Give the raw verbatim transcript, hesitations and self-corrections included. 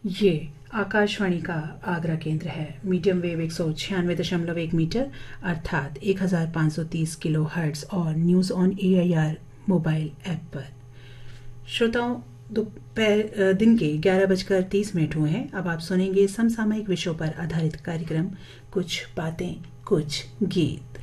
ये आकाशवाणी का आगरा केंद्र है। मीडियम वेव एक सौ छियानवे दशमलव एक मीटर अर्थात एक हज़ार पाँच सौ तीस किलो हर्ट्स और news on A I R mobile app पर। श्रोताओं, दोपहर दिन के ग्यारह बजकर तीस मिनट हुए हैं। अब आप सुनेंगे समसामयिक विषयों पर आधारित कार्यक्रम कुछ बातें कुछ गीत।